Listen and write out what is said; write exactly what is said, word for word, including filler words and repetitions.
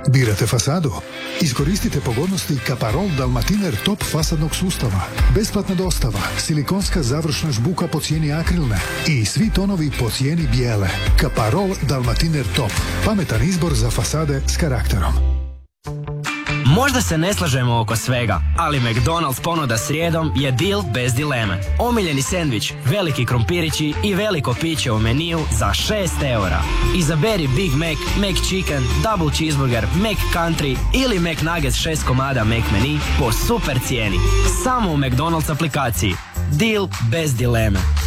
Birate fasadu? Iskoristite pogodnosti Kaparol Dalmatiner Top fasadnog sustava. Besplatna dostava, silikonska završna žbuka po cijeni akrilne i svi tonovi po cijeni bijele. Kaparol Dalmatiner Top. Pametan izbor za fasade s karakterom. Možda se ne slažemo oko svega, ali McDonald's ponuda srijedom je deal bez dileme. Omiljeni sendvič, veliki krompirići i veliko piće u meniju za šest eura. Izaberi Big Mac, McChicken, Double Cheeseburger, McCountry ili McNuggets šest komada McMenu po super cijeni. Samo u McDonald's aplikaciji. Deal bez dileme.